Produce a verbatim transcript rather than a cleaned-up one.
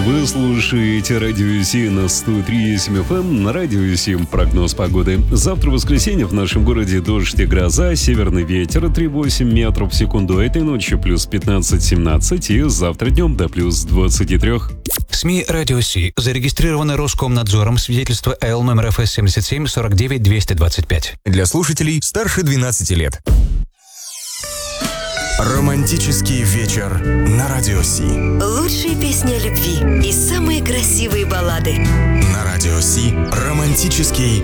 Вы слушаете Радио Си на сто три и семь эф эм. На Радио Си прогноз погоды. Завтра воскресенье в нашем городе дождь и гроза, северный ветер три целых восемь десятых метров в секунду. Этой ночью плюс пятнадцать-семнадцать и завтра днем до плюс двадцать три. СМИ Радио Си зарегистрированы Роскомнадзором. Свидетельство Л номер эф эс семьдесят семь сорок девять двести двадцать пять. Для слушателей старше двенадцати лет. Романтический вечер на Радио Си. Лучшие песни о любви и самые красивые баллады. На Радио Си романтический